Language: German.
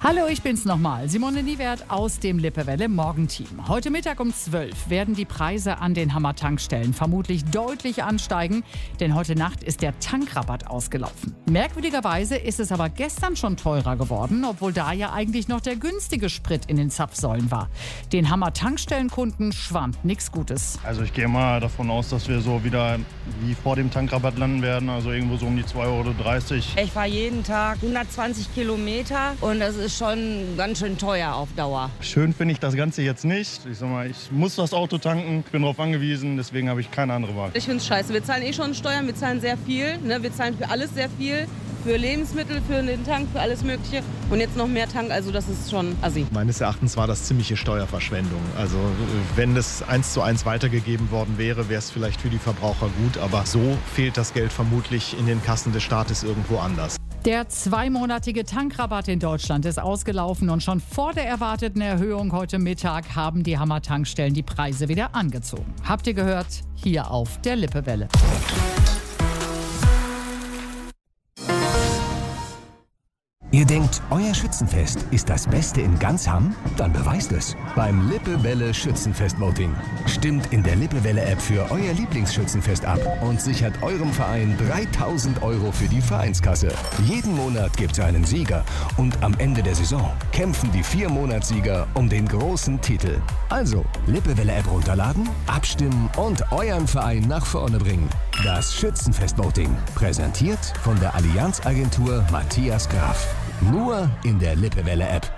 Hallo, ich bin's nochmal, Simone Niewert aus dem Lippewelle Morgenteam. Heute Mittag um 12 werden die Preise an den Hammer-Tankstellen vermutlich deutlich ansteigen, denn heute Nacht ist der Tankrabatt ausgelaufen. Merkwürdigerweise ist es aber gestern schon teurer geworden, obwohl da ja eigentlich noch der günstige Sprit in den Zapfsäulen war. Den Hammer-Tankstellenkunden schwant nichts Gutes. Also ich gehe mal davon aus, dass wir so wieder wie vor dem Tankrabatt landen werden, also irgendwo so um die 2,30 €. Ich fahre jeden Tag 120 Kilometer und das ist schon ganz schön teuer auf Dauer. Schön finde ich das Ganze jetzt nicht. Ich sag mal, ich muss das Auto tanken, bin darauf angewiesen, deswegen habe ich keine andere Wahl. Ich finde es scheiße. Wir zahlen schon Steuern, wir zahlen sehr viel. Ne? Wir zahlen für alles sehr viel. Für Lebensmittel, für den Tank, für alles Mögliche. Und jetzt noch mehr Tank, also das ist schon assi. Meines Erachtens war das ziemliche Steuerverschwendung. Also wenn es 1:1 weitergegeben worden wäre, wäre es vielleicht für die Verbraucher gut. Aber so fehlt das Geld vermutlich in den Kassen des Staates irgendwo anders. Der zweimonatige Tankrabatt in Deutschland ist ausgelaufen und schon vor der erwarteten Erhöhung heute Mittag haben die Hammer-Tankstellen die Preise wieder angezogen. Habt ihr gehört? Hier auf der Lippewelle. Ihr denkt, euer Schützenfest ist das Beste in ganz Hamm? Dann beweist es beim Lippewelle Schützenfest-Voting. Stimmt in der Lippewelle-App für euer Lieblingsschützenfest ab und sichert eurem Verein 3.000 € für die Vereinskasse. Jeden Monat gibt's einen Sieger und am Ende der Saison kämpfen die 4 Monatssieger um den großen Titel. Also, Lippewelle-App runterladen, abstimmen und euren Verein nach vorne bringen. Das Schützenfest-Voting, präsentiert von der Allianz-Agentur Matthias Graf. Nur in der Lippewelle-App.